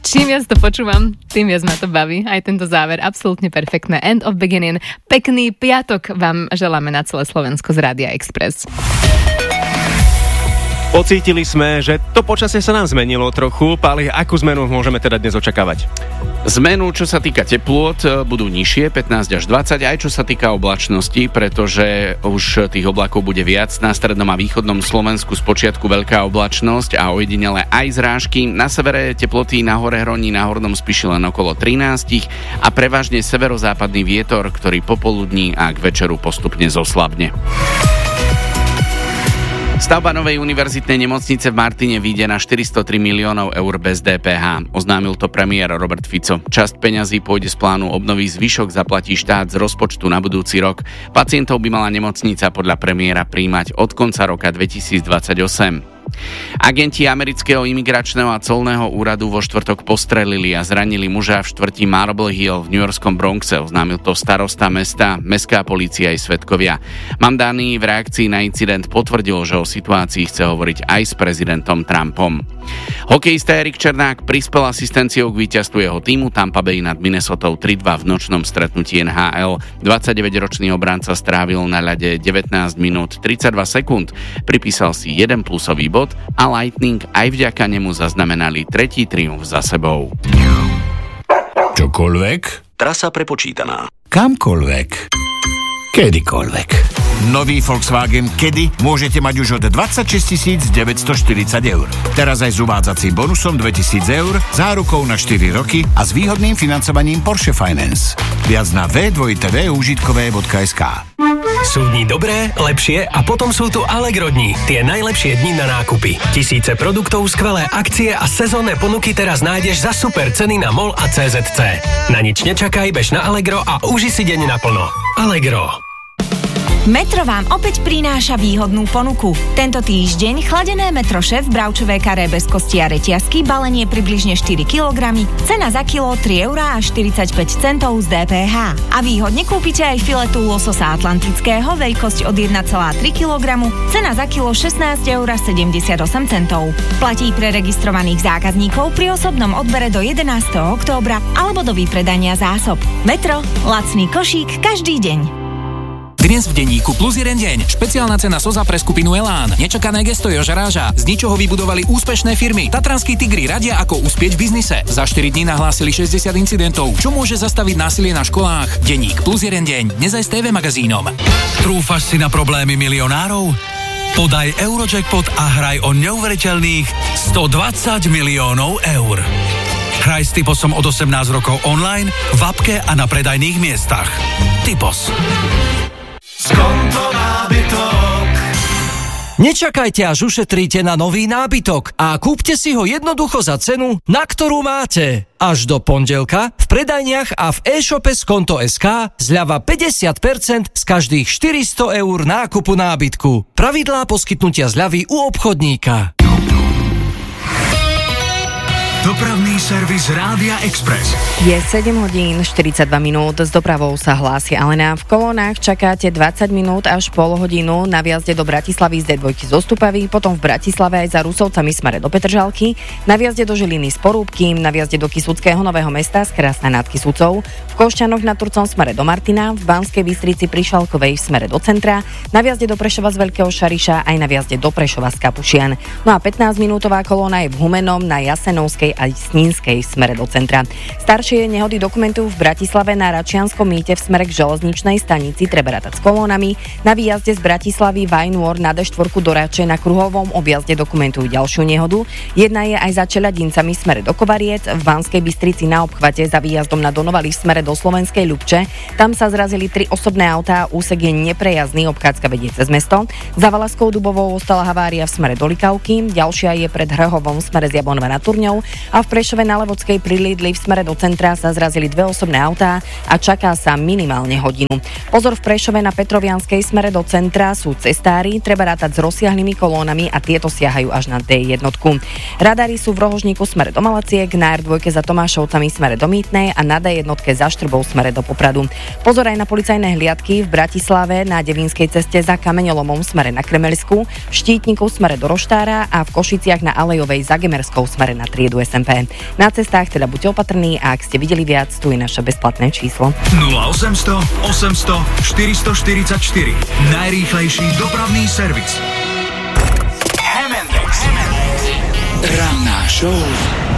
Čím viac to počúvam, tým viac ma to baví. Aj tento záver, absolútne perfektné. End of beginning. Pekný piatok vám želáme na celé Slovensko z Rádia Express. Pocítili sme, že to počasie sa nám zmenilo trochu. Páli, akú zmenu môžeme teda dnes očakávať? Zmenu, čo sa týka teplôt, budú nižšie, 15 až 20, aj čo sa týka oblačnosti, pretože už tých oblakov bude viac. Na strednom a východnom Slovensku spočiatku veľká oblačnosť a ojedinele aj zrážky. Na severe teploty na hore Hroní, na Hornom Spiši len okolo 13 a prevažne severozápadný vietor, ktorý popoludní a k večeru postupne zoslabne. Stavba novej univerzitnej nemocnice v Martine vyjde na 403 miliónov eur bez DPH. Oznámil to premiér Robert Fico. Časť peňazí pôjde z plánu obnovy, zvyšok zaplatí štát z rozpočtu na budúci rok. Pacientov by mala nemocnica podľa premiéra prijímať od konca roka 2028. Agenti amerického imigračného a colného úradu vo štvrtok postrelili a zranili muža v štvrti Marble Hill v newyorskom Bronxe, oznámil to starosta mesta, mestská polícia aj svedkovia. Mamdani v reakcii na incident potvrdil, že o situácii chce hovoriť aj s prezidentom Trumpom. Hokejista Erik Černák prispel asistenciou k víťazstvu jeho týmu Tampa Bay nad Minnesotou 3-2 v nočnom stretnutí NHL. 29-ročný obranca strávil na ľade 19 minút 32 sekúnd, pripísal si 1 plusový bod a Lightning aj vďaka nemu zaznamenali tretí triumf za sebou. Čokoľvek? Trasa prepočítaná. Kamkoľvek. Kedykoľvek. Nový Volkswagen Caddy môžete mať už od 26 940 eur. Teraz aj s uvádzacím bonusom 2000 eur, zárukou na 4 roky a s výhodným financovaním Porsche Finance. Viac na v2tvužitkové.sk. Sú dni dobré, lepšie a potom sú tu Allegro dni. Tie najlepšie dni na nákupy. Tisíce produktov, skvelé akcie a sezónne ponuky teraz nájdeš za super ceny na MOL a CZC. Na nič nečakaj, bež na Allegro a uži si deň naplno. Allegro. Metro vám opäť prináša výhodnú ponuku. Tento týždeň chladené Metro Šéf bravčové karé bez kosti a reťazky, balenie približne 4 kg, cena za kilo 3 € a 45 centov z DPH. A výhodne kúpite aj filetu lososa atlantického, veľkosť od 1,3 kg, cena za kilo 16 € a 78 centov. Platí pre registrovaných zákazníkov pri osobnom odbere do 11. októbra alebo do vypredania zásob. Metro, lacný košík každý deň. Dnes v denníku Plus jeden deň. Špeciálna cena SOZA pre skupinu Elán. Nečakané gesto Joža Ráža. Z ničoho vybudovali úspešné firmy. Tatranskí tigri radia, ako uspieť v biznise. Za 4 dní nahlásili 60 incidentov. Čo môže zastaviť násilie na školách? Denník Plus jeden deň. Dnes aj s TV magazínom. Trúfaš si na problémy milionárov? Podaj Eurojackpot a hraj o neuveriteľných 120 miliónov eur. Hraj s Typosom od 18 rokov online, v appke a na predajných miestach. Typos. Skonto nábytok. Nečakajte, až ušetríte na nový nábytok a kúpte si ho jednoducho za cenu, na ktorú máte. Až do pondelka v predajniach a v e-shope Skonto.sk zľava 50% z každých 400 eur nákupu nábytku. Pravidlá poskytnutia zľavy u obchodníka. Dopravný servis Rádia Express. Je 7 hodín 42 minút, s dopravou sa hlási Alena. V kolónach čakáte 20 minút až pol hodinu na vjazde do Bratislavy z D2 zo Stupavy, potom v Bratislave aj za Rusovcami smere do Petržalky, na vjazde do Žiliny z Porúbky, na vjazde do Kysuckého Nového Mesta z Krasna nad Kysucou, v Košťanoch nad Turcom smere do Martina, v Banskej Bystrici pri Šalkovej smere do centra, na vjazde do Prešova z Veľkého Šariša aj na vjazde do Prešova z Kapušian. No a 15-minútová kolóna je v Humennom, na Jasenovskej aj Snínskej smere do centra. Staršie nehody dokumentujú v Bratislave na Račianskom mýte v smere k železničnej stanici, treba rátať s kolónami. Na výjazde z Bratislavy Vajnôr na D4 do Rače na kruhovom objazde dokumentujú ďalšiu nehodu. Jedna je aj za Čeladincami smere do Kovariec, v Banskej Bystrici na obchvate za výjazdom na Donovali v smere do Slovenskej Ľubče. Tam sa zrazili 3 osobné autá, úsek je neprejazdný, obchádzka vedie cez mesto. Za Valaskou Dubovou ostala havária v smere do Likavky, ďalšia je pred Hrhovom v smere z Jablonova nad Turňou a v Prešove na Levodskej pri Lidli v smere do centra sa zrazili 2 osobné autá a čaká sa minimálne hodinu. Pozor, v Prešove na Petrovianskej smere do centra sú cestári, treba rátať s rozsiahlými kolónami a tieto siahajú až na D1. Radary sú v Rohožníku smere do Malaciek, na R2 za Tomášovcami smere do Mýtnej a na D1 za Štrbou smere do Popradu. Pozor aj na policajné hliadky v Bratislave na Devínskej ceste za Kameňolomom smere na Kremelsku, v Štítniku smere do Roštára a v Košiciach na Alejovej za Gemerskou smere na Triedu SNT. SMP. Na cestách teda buďte opatrní a ak ste videli viac, tu je naše bezplatné číslo. 0800 800 444. Najrýchlejší dopravný servis. Ranná show